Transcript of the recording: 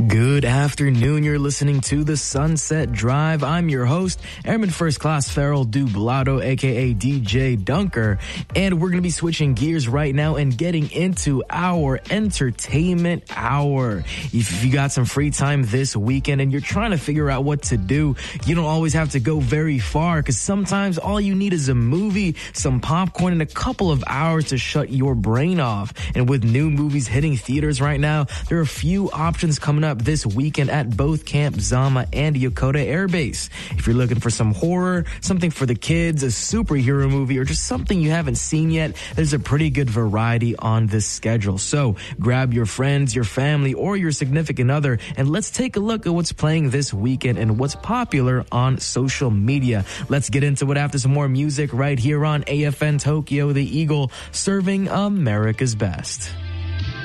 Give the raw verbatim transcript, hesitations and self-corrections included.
Good afternoon. You're listening to the Sunset Drive. I'm your host, Airman First Class Farrell Dublado, aka D J Dunker, and we're going to be switching gears right now and getting into our entertainment hour. If you got some free time this weekend and you're trying to figure out what to do, you don't always have to go very far, because sometimes all you need is a movie, some popcorn, and a couple of hours to shut your brain off. And with new movies hitting theaters right now, there are a few options coming up this weekend at both Camp Zama and Yokota Air Base. If you're looking for some horror, something for the kids, a superhero movie, or just something you haven't seen yet, there's a pretty good variety on this schedule. So grab your friends, your family, or your significant other, and let's take a look at what's playing this weekend and what's popular on social media. Let's get into it after some more music right here on A F N Tokyo, the Eagle, serving America's best.